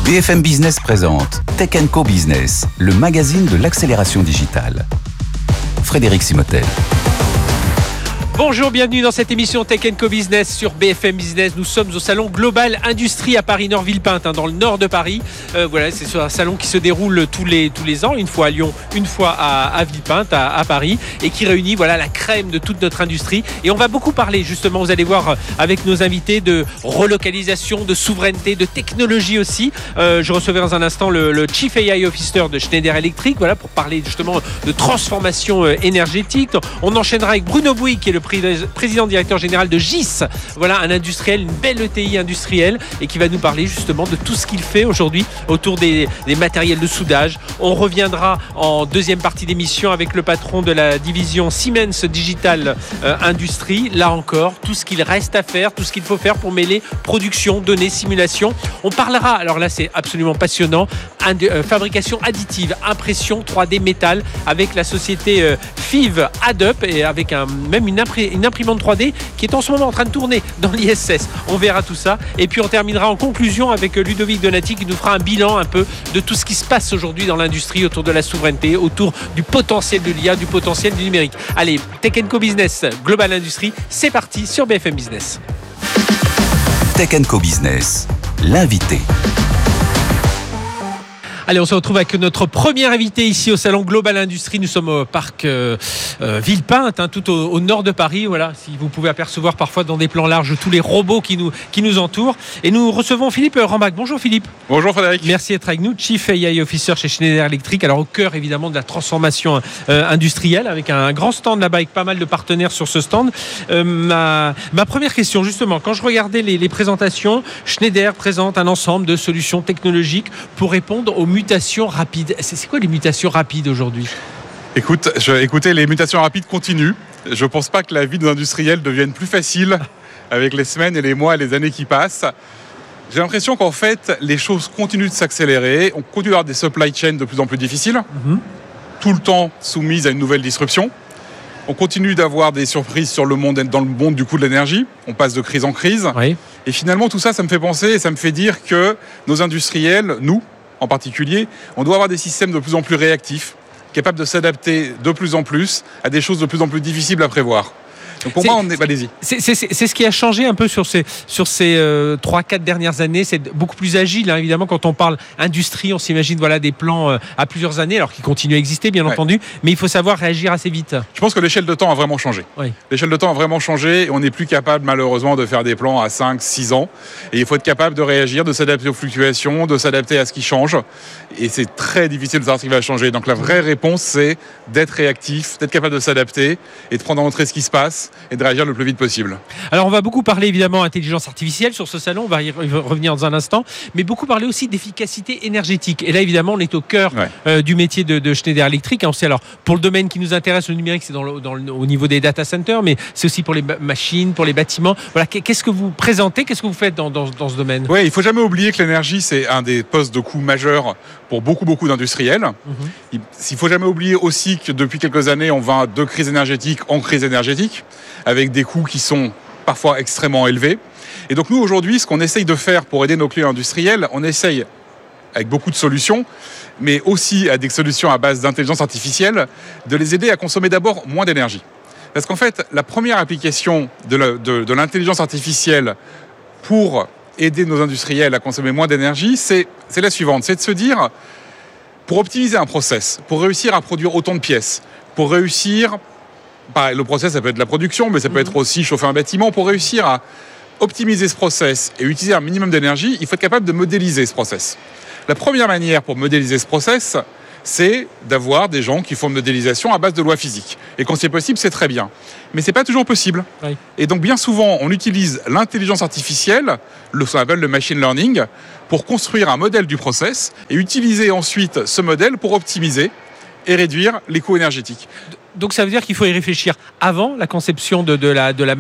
BFM Business présente Tech Co Business, le magazine de l'accélération digitale. Frédéric Simotel. Bonjour, bienvenue dans cette émission Tech Co Business sur BFM Business. Nous sommes au salon Global Industrie à Paris Nord Villepinte, dans le nord de Paris. Voilà, c'est un salon qui se déroule tous les ans, une fois à Lyon, une fois à Villepinte, à Paris, et qui réunit la crème de toute notre industrie. Et on va beaucoup parler justement, vous allez voir avec nos invités, de relocalisation, de souveraineté, de technologie aussi. Je recevais dans un instant le Chief AI Officer de Schneider Electric, pour parler justement de transformation énergétique. On enchaînera avec Bruno Bouygues, qui est le président directeur général de GIS, un industriel, une belle ETI industrielle, et qui va nous parler justement de tout ce qu'il fait aujourd'hui autour des matériels de soudage. On reviendra en deuxième partie d'émission avec le patron de la division Siemens Digital Industrie. Là encore, tout ce qu'il reste à faire, tout ce qu'il faut faire pour mêler production, données, simulation. On parlera, alors là c'est absolument passionnant, fabrication additive, impression 3D métal, avec la société FIV Adup, et avec même une imprimante 3D qui est en ce moment en train de tourner dans l'ISS. On verra tout ça. Et puis on terminera en conclusion avec Ludovic Donati, qui nous fera un bilan un peu de tout ce qui se passe aujourd'hui dans l'industrie autour de la souveraineté, autour du potentiel de l'IA, du potentiel du numérique. Allez, Tech Co Business, Global Industrie, c'est parti sur BFM Business. Tech Co Business, l'invité. Allez, on se retrouve avec notre premier invité ici au salon Global Industrie. Nous sommes au parc Villepinte, tout au nord de Paris. Voilà, si vous pouvez apercevoir parfois dans des plans larges tous les robots qui nous entourent. Et nous recevons Philippe Rambach. Bonjour Philippe. Bonjour Frédéric. Merci d'être avec nous, Chief AI Officer chez Schneider Electric. Alors au cœur évidemment de la transformation industrielle, avec un grand stand là-bas avec pas mal de partenaires sur ce stand. Ma première question justement, quand je regardais les présentations, Schneider présente un ensemble de solutions technologiques pour répondre aux mutations rapides. C'est quoi les mutations rapides aujourd'hui ? Écoutez, les mutations rapides continuent. Je ne pense pas que la vie des industriels devienne plus facile avec les semaines et les mois et les années qui passent. J'ai l'impression qu'en fait, les choses continuent de s'accélérer. On continue d'avoir des supply chains de plus en plus difficiles, tout le temps soumises à une nouvelle disruption. On continue d'avoir des surprises dans le monde du coût de l'énergie. On passe de crise en crise. Oui. Et finalement, tout ça, ça me fait penser et ça me fait dire que nos industriels, nous, en particulier, on doit avoir des systèmes de plus en plus réactifs, capables de s'adapter de plus en plus à des choses de plus en plus difficiles à prévoir. Donc pour moi, allez-y. C'est ce qui a changé un peu sur ces 3-4 dernières années. C'est beaucoup plus agile, évidemment. Quand on parle industrie, on s'imagine des plans à plusieurs années, alors qu'ils continuent à exister, bien entendu. Mais il faut savoir réagir assez vite. Je pense que l'échelle de temps a vraiment changé. Oui. L'échelle de temps a vraiment changé et on n'est plus capable, malheureusement, de faire des plans à 5-6 ans. Et il faut être capable de réagir, de s'adapter aux fluctuations, de s'adapter à ce qui change. Et c'est très difficile de savoir ce qui va changer. Donc la vraie réponse, c'est d'être réactif, d'être capable de s'adapter et de prendre en compte ce qui se passe et de réagir le plus vite possible. Alors on va beaucoup parler évidemment intelligence artificielle sur ce salon, on va y revenir dans un instant, mais beaucoup parler aussi d'efficacité énergétique. Et là évidemment on est au cœur du métier de Schneider Electric. On sait, alors pour le domaine qui nous intéresse, le numérique, c'est au niveau des data centers, mais c'est aussi pour les machines, pour les bâtiments. Voilà, qu'est-ce que vous présentez, qu'est-ce que vous faites dans ce domaine ? Oui, il ne faut jamais oublier que l'énergie, c'est un des postes de coût majeurs pour beaucoup d'industriels. Il ne faut jamais oublier aussi que depuis quelques années, on va de crise énergétique en crise énergétique, avec des coûts qui sont parfois extrêmement élevés. Et donc nous, aujourd'hui, ce qu'on essaye de faire pour aider nos clients industriels, on essaye, avec beaucoup de solutions, mais aussi avec des solutions à base d'intelligence artificielle, de les aider à consommer d'abord moins d'énergie. Parce qu'en fait, la première application de l'intelligence artificielle pour aider nos industriels à consommer moins d'énergie, c'est la suivante, c'est de se dire, pour optimiser un process, pour réussir à produire autant de pièces, pour réussir, le process ça peut être la production, mais ça peut être aussi chauffer un bâtiment, pour réussir à optimiser ce process et utiliser un minimum d'énergie, il faut être capable de modéliser ce process. La première manière pour modéliser ce process, c'est d'avoir des gens qui font une modélisation à base de lois physiques. Et quand c'est possible, c'est très bien. Mais ce n'est pas toujours possible. Oui. Et donc bien souvent, on utilise l'intelligence artificielle, ce qu'on appelle le machine learning, pour construire un modèle du process et utiliser ensuite ce modèle pour optimiser et réduire les coûts énergétiques. Donc ça veut dire qu'il faut y réfléchir avant la conception de la